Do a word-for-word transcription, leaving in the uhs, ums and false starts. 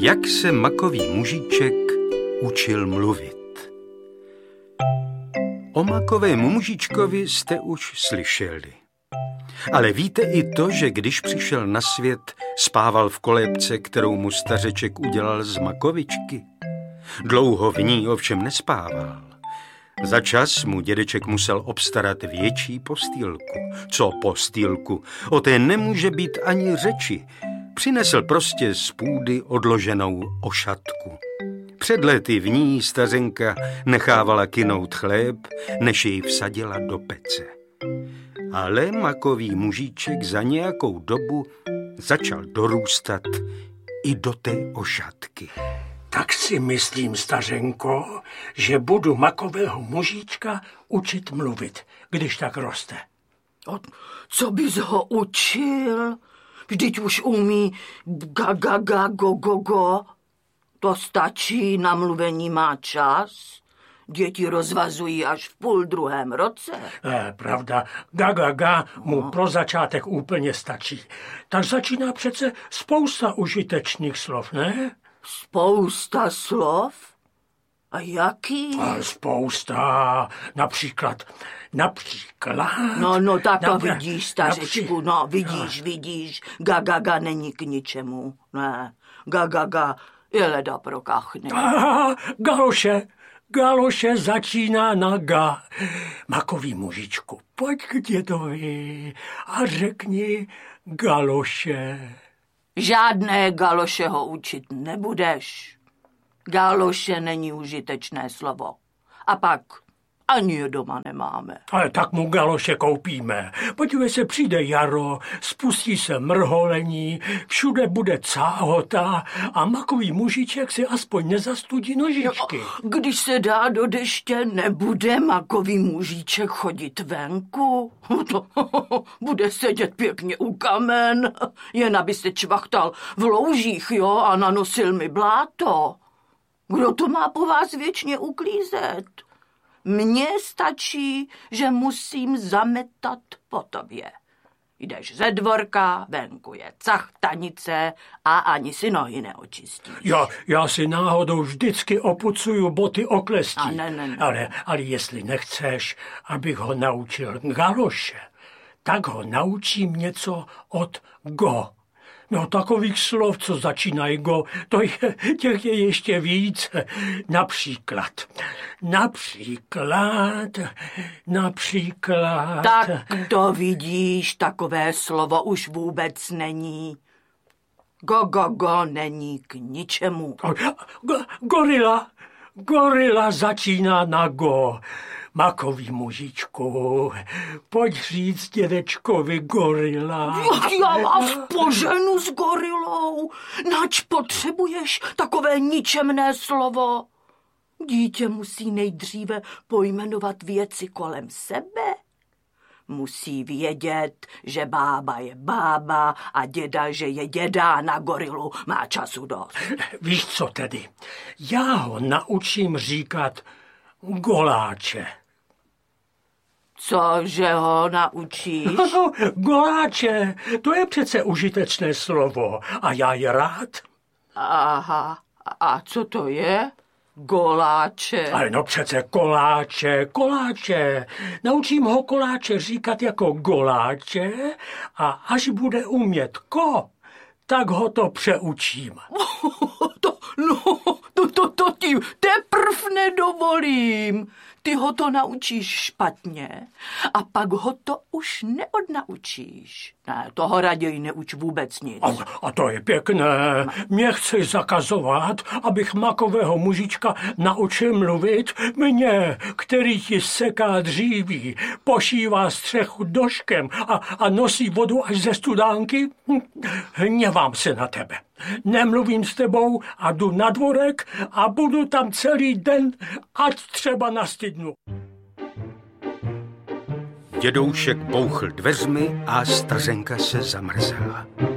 Jak se makový mužíček učil mluvit. O makovém mužičkovi jste už slyšeli. Ale víte i to, že když přišel na svět, spával v kolébce, kterou mu stařeček udělal z makovičky? Dlouho v ní ovšem nespával. Za čas mu dědeček musel obstarat větší postýlku. Co postýlku? O té nemůže být ani řeči. Přinesl prostě z půdy odloženou ošatku. Před lety v ní stařenka nechávala kynout chléb, než jej vsadila do pece. Ale makový mužíček za nějakou dobu začal dorůstat i do té ošatky. Tak si myslím, stařenko, že budu makového mužíčka učit mluvit, když tak roste. A co bys ho učil? Vždyť už umí ga, ga, ga, go, go, go. To stačí, na mluvení má čas. Děti rozvazují až v půl druhém roce. Eh, pravda, ga, ga, ga mu no. pro začátek úplně stačí. Tak začíná přece spousta užitečných slov, ne? Spousta slov? A jaký? A spousta, například, například... No, no, tak to napr- vidíš, stařečku, no, vidíš, vidíš, ga, ga, ga není k ničemu, ne, ga, ga, ga je leda pro kachny. Aha, galoše, galoše začíná na ga. Makový mužičku, pojď k dědovi a řekni galoše. Žádné galoše ho učit nebudeš. Galoše není užitečné slovo. A pak ani je doma nemáme. Ale tak mu galoše koupíme. Podívej se, přijde jaro, spustí se mrholení, všude bude cáhota a makový mužiček si aspoň nezastudí nožičky. No, když se dá do deště, nebude makový mužiček chodit venku. To bude sedět pěkně u kamen, jen aby se čvachtal v loužích, jo, a nanosil mi bláto. Kdo to má po vás věčně uklízet? Mně stačí, že musím zametat po tobě. Jdeš ze dvorka, venku je cachtanice a ani si nohy neočistíš. Já, já si náhodou vždycky opucuju boty oklestí. A ne, ne, ne. Ale, ale jestli nechceš, abych ho naučil galoše, tak ho naučím něco od go. No, takových slov, co začínají go, to je, těch je ještě víc. Například, například, například... Tak to vidíš, takové slovo už vůbec není. Go, go, go není k ničemu. Go, gorila, gorila začíná na go. Makový mužičku, pojď říct dědečkovi gorila. Jak já vás poženu s gorilou? Nač potřebuješ takové ničemné slovo? Dítě musí nejdříve pojmenovat věci kolem sebe. Musí vědět, že bába je bába a děda, že je děda, na gorilu má času dost. Víš co tedy? Já ho naučím říkat goláče. Cože ho naučíš? Goláče, to je přece užitečné slovo a já je rád. Aha, a co to je? Goláče. Ale no přece koláče, koláče. Naučím ho koláče říkat jako goláče a až bude umět ko, tak ho to přeučím. to, no, to, to, to ti teprv nedovolím. Ty ho to naučíš špatně a pak ho to už neodnaučíš. Ne, toho raději neuč vůbec nic. A, a to je pěkné. Mě chceš zakazovat, abych makového mužička naučil mluvit? Mě, který ti seká dříví, pošívá střechu doškem a, a nosí vodu až ze studánky? Hm, hněvám se na tebe. Nemluvím s tebou a jdu na dvorek a budu tam celý den, ať třeba nastydnu. Dědoušek bouchl dveřmi a stařenka se zamrzela.